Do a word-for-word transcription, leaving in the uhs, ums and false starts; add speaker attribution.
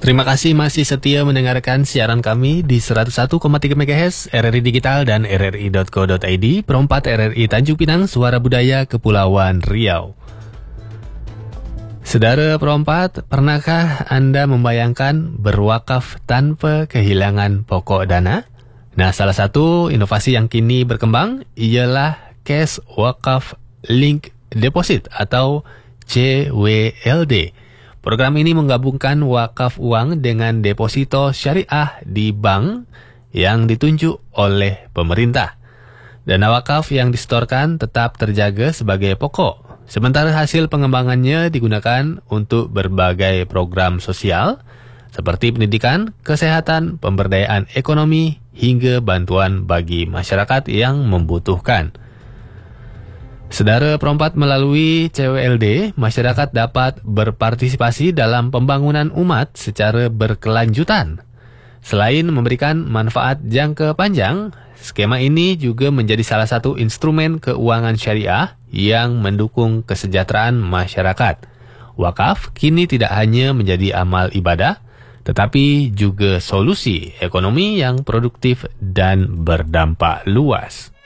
Speaker 1: Terima kasih masih setia mendengarkan siaran kami di seratus satu koma tiga MHz R R I Digital dan R R I dot co dot I D, perempat R R I Tanjung Pinang, Suara Budaya Kepulauan Riau. Saudara perempat, pernahkah Anda membayangkan berwakaf tanpa kehilangan pokok dana? Nah, salah satu inovasi yang kini berkembang ialah Cash Wakaf Link Deposit atau C W L D. Program ini menggabungkan wakaf uang dengan deposito syariah di bank yang ditunjuk oleh pemerintah. Dana wakaf yang disetorkan tetap terjaga sebagai pokok, sementara hasil pengembangannya digunakan untuk berbagai program sosial seperti pendidikan, kesehatan, pemberdayaan ekonomi, hingga bantuan bagi masyarakat yang membutuhkan. Saudara perempat, melalui C W L D, masyarakat dapat berpartisipasi dalam pembangunan umat secara berkelanjutan. Selain memberikan manfaat jangka panjang, skema ini juga menjadi salah satu instrumen keuangan syariah yang mendukung kesejahteraan masyarakat. Wakaf kini tidak hanya menjadi amal ibadah, tetapi juga solusi ekonomi yang produktif dan berdampak luas.